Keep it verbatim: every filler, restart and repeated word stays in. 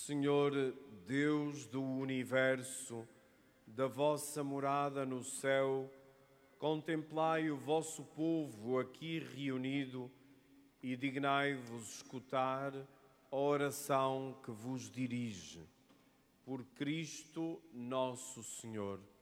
Senhor Deus do universo, da vossa morada no céu, contemplai o vosso povo aqui reunido e dignai-vos escutar a oração que vos dirige. Por Cristo nosso Senhor.